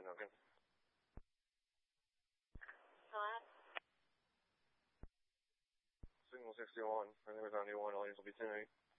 okay. Hello? Signal 61. My name is on 1. All units will be 10-8.